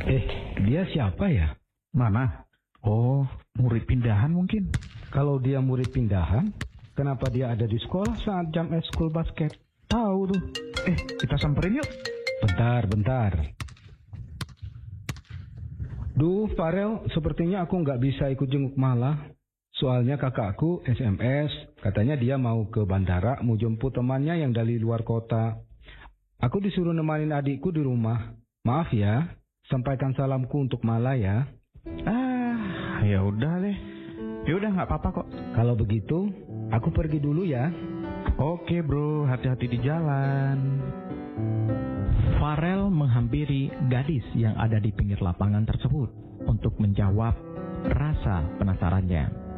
Dia siapa ya? Mana? Oh, murid pindahan mungkin. Kalau dia murid pindahan, kenapa dia ada di sekolah saat jam ekskul basket? Tahu tuh. Kita samperin yuk. Bentar. Duh, Farel, sepertinya aku nggak bisa ikut jenguk Mala. Soalnya kakakku SMS, katanya dia mau ke bandara, mau jemput temannya yang dari luar kota. Aku disuruh nemanin adikku di rumah. Maaf ya, sampaikan salamku untuk Mala ya. Ya udah deh. Ya udah nggak apa-apa kok. Kalau begitu, aku pergi dulu ya. Oke bro, hati-hati di jalan. Farel menghampiri gadis yang ada di pinggir lapangan tersebut untuk menjawab rasa penasarannya.